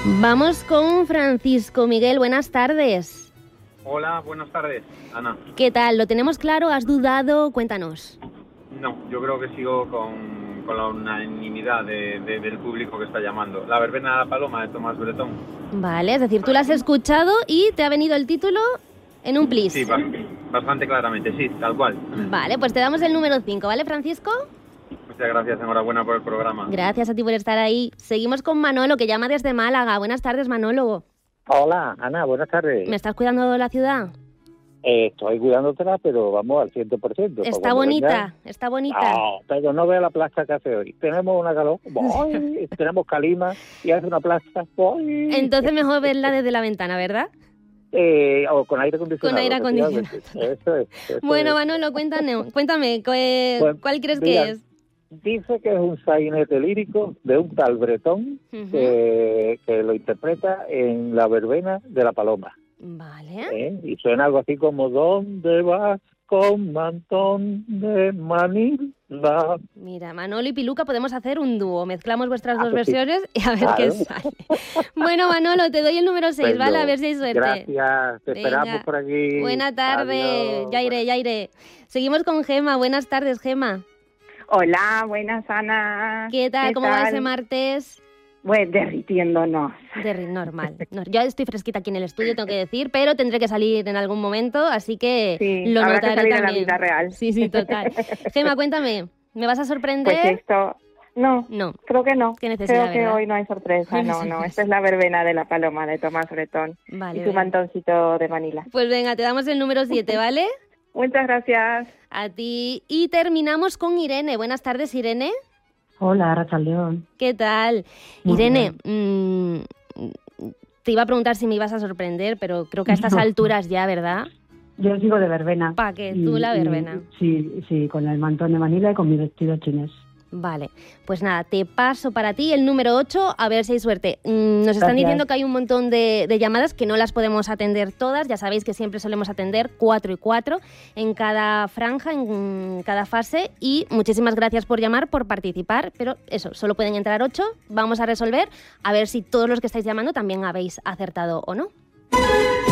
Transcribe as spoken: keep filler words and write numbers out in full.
Vamos con Francisco Miguel, buenas tardes. Hola, buenas tardes, Ana. ¿Qué tal? ¿Lo tenemos claro? ¿Has dudado? Cuéntanos. No, yo creo que sigo con, con la unanimidad de, de, del público que está llamando. La verbena de la paloma de Tomás Bretón. Vale, es decir, tú la has escuchado y te ha venido el título en un plis. Sí, bastante claramente, sí, tal cual. Vale, pues te damos el número cinco, ¿vale, Francisco? Muchas gracias, enhorabuena por el programa. Gracias a ti por estar ahí. Seguimos con Manolo, que llama desde Málaga. Buenas tardes, Manolo. Hola, Ana, buenas tardes. ¿Me estás cuidando de la ciudad? Eh, estoy cuidándotela, pero vamos al cien por ciento. Está bonita, venga. Está bonita. No, pero no vea la plaza que hace hoy. Tenemos una calor, ¡boy! Tenemos calima y hace una plaza, ¡boy! Entonces mejor verla desde la ventana, ¿verdad? Eh, o con aire acondicionado. Con aire acondicionado. Eso es. Eso bueno, es. Manolo, cuéntame, cuéntame ¿cuál, pues, ¿cuál crees mira, que es? Dice que es un sainete lírico de un tal Bretón, uh-huh. que, que lo interpreta en La verbena de la paloma. Vale. ¿Eh? Y suena algo así como ¿dónde vas con mantón de Manila? Mira, Manolo y Piluca podemos hacer un dúo. Mezclamos vuestras ah, dos pues versiones sí. y a ver claro. qué sale. Bueno, Manolo, te doy el número seis, ¿vale? A ver si hay suerte. Gracias, te Venga. Esperamos por aquí. Buena tarde. Adiós. Ya iré, ya iré. Seguimos con Gema. Buenas tardes, Gema. Hola, buenas, Ana. ¿Qué tal? ¿Qué ¿Cómo tal? va ese martes? Pues derritiéndonos. Derri- normal. No, yo estoy fresquita aquí en el estudio, tengo que decir, pero tendré que salir en algún momento, así que sí, lo habrá notaré que salir también. En la vida real. Sí, sí, total. Gema, cuéntame, ¿me vas a sorprender? Pues esto... No, no, creo que no. Qué necesidad, creo que ¿verdad? hoy no hay sorpresa, no, no. Esta es la verbena de la paloma de Tomás Bretón vale, y su venga. mantoncito de Manila. Pues venga, te damos el número siete, ¿vale? Muchas gracias. A ti. Y terminamos con Irene. Buenas tardes, Irene. Hola, Arrachaldeón. ¿Qué tal? Muy Irene, mmm, te iba a preguntar si me ibas a sorprender, pero creo que a estas no. alturas ya, ¿verdad? Yo sigo de verbena. ¿Pa qué? ¿Tú la verbena? Y, sí, sí, con el mantón de Manila y con mi vestido chinés. Vale, pues nada, te paso para ti el número ocho, a ver si hay suerte. Mm, nos están Gracias. diciendo que hay un montón de, de llamadas que no las podemos atender todas, ya sabéis que siempre solemos atender cuatro y cuatro en cada franja, en cada fase, y muchísimas gracias por llamar, por participar, pero eso, solo pueden entrar ocho, vamos a resolver, a ver si todos los que estáis llamando también habéis acertado o no.